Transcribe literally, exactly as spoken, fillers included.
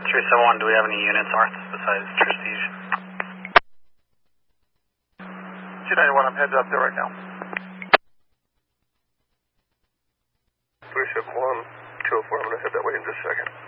three seven one, do we have any units north besides Prestige? two ninety-one, I'm headed up there right now. three seven one, two oh four, I'm going to head that way in just a second.